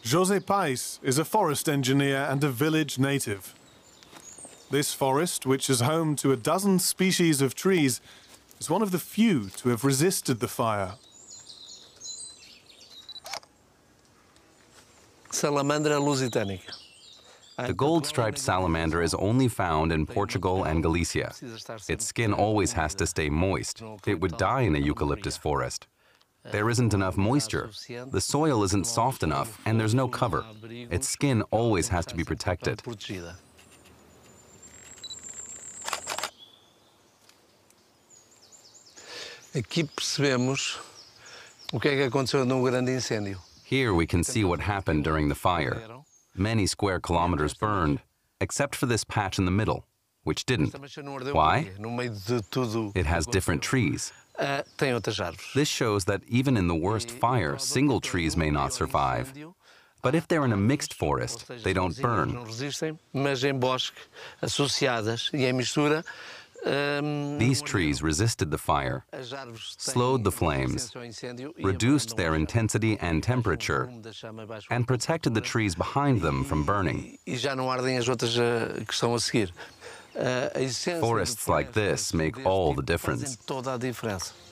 José Pais is a forest engineer and a village native. This forest, which is home to a dozen species of trees, is one of the few to have resisted the fire. Salamandra lusitanica. The gold-striped salamander is only found in Portugal and Galicia. Its skin always has to stay moist. It would die in a eucalyptus forest. There isn't enough moisture. The soil isn't soft enough, and there's no cover. Its skin always has to be protected. Aqui percebemos o que é que aconteceu num grande incêndio. Here we can see what happened during the fire. Many square kilometers burned, except for this patch in the middle, which didn't. Why? It has different trees. This shows that even in the worst fire, single trees may not survive. But if they're in a mixed forest, they don't burn. These trees resisted the fire, slowed the flames, reduced their intensity and temperature, and protected the trees behind them from burning. Forests like this make all the difference.